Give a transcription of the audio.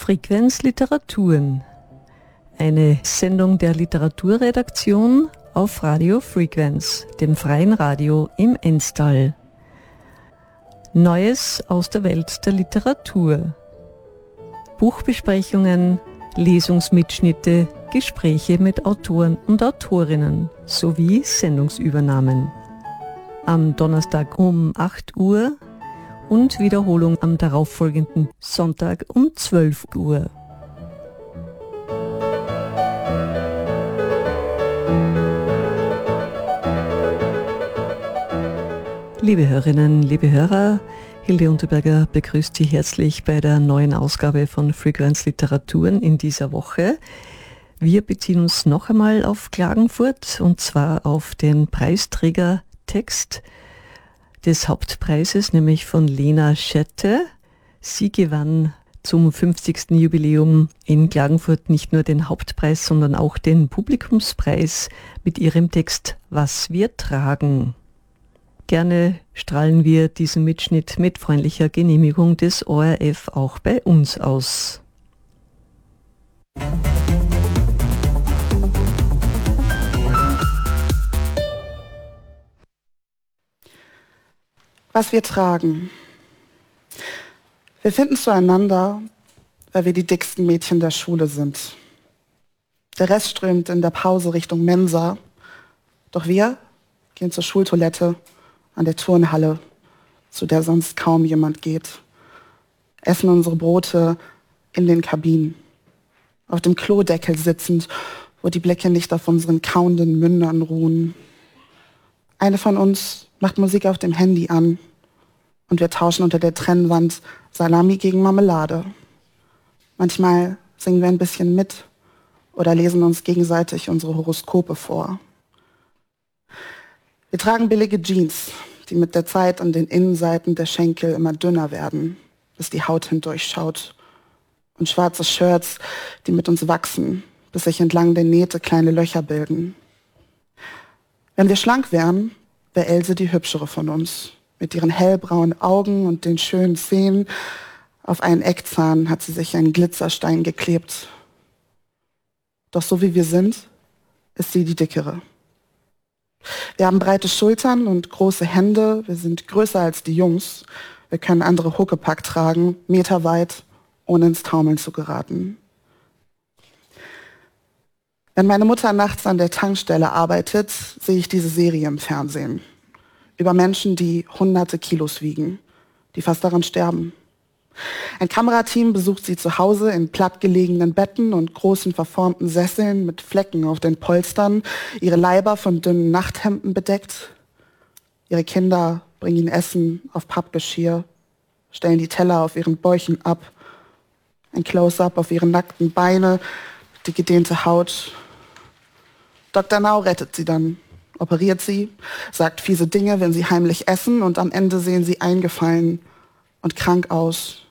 Frequenz Literaturen, eine Sendung der Literaturredaktion auf Radio Frequenz, dem freien Radio im Enstal. Neues aus der Welt der Literatur. Buchbesprechungen, Lesungsmitschnitte, Gespräche mit Autoren und Autorinnen sowie Sendungsübernahmen. Am Donnerstag um 8 Uhr und Wiederholung am darauffolgenden Sonntag um 12 Uhr. Liebe Hörerinnen, liebe Hörer, Hilde Unterberger begrüßt Sie herzlich bei der neuen Ausgabe von Frequenz Literaturen in dieser Woche. Wir beziehen uns noch einmal auf Klagenfurt und zwar auf den Preisträgertext des Hauptpreises, nämlich von Lena Schette. Sie gewann zum 50. Jubiläum in Klagenfurt nicht nur den Hauptpreis, sondern auch den Publikumspreis mit ihrem Text Was wir tragen. Gerne strahlen wir diesen Mitschnitt mit freundlicher Genehmigung des ORF auch bei uns aus. Was wir tragen. Wir finden zueinander, weil wir die dicksten Mädchen der Schule sind. Der Rest strömt in der Pause Richtung Mensa. Doch wir gehen zur Schultoilette an der Turnhalle, zu der sonst kaum jemand geht. Essen unsere Brote in den Kabinen. Auf dem Klodeckel sitzend, wo die Blicke nicht auf unseren kauenden Mündern ruhen. Eine von uns macht Musik auf dem Handy an und wir tauschen unter der Trennwand Salami gegen Marmelade. Manchmal singen wir ein bisschen mit oder lesen uns gegenseitig unsere Horoskope vor. Wir tragen billige Jeans, die mit der Zeit an den Innenseiten der Schenkel immer dünner werden, bis die Haut hindurchschaut. Und schwarze Shirts, die mit uns wachsen, bis sich entlang der Nähte kleine Löcher bilden. Wenn wir schlank wären, wäre Else die hübschere von uns. Mit ihren hellbraunen Augen und den schönen Zähnen. Auf einen Eckzahn hat sie sich einen Glitzerstein geklebt. Doch so wie wir sind, ist sie die dickere. Wir haben breite Schultern und große Hände. Wir sind größer als die Jungs. Wir können andere Huckepack tragen, meterweit, ohne ins Taumeln zu geraten. Wenn meine Mutter nachts an der Tankstelle arbeitet, sehe ich diese Serie im Fernsehen. Über Menschen, die hunderte Kilos wiegen, die fast daran sterben. Ein Kamerateam besucht sie zu Hause in plattgelegenen Betten und großen verformten Sesseln mit Flecken auf den Polstern, ihre Leiber von dünnen Nachthemden bedeckt. Ihre Kinder bringen ihnen Essen auf Pappgeschirr, stellen die Teller auf ihren Bäuchen ab. Ein Close-up auf ihre nackten Beine, die gedehnte Haut. Dr. Nau rettet sie dann, operiert sie, sagt fiese Dinge, wenn sie heimlich essen und am Ende sehen sie eingefallen und krank aus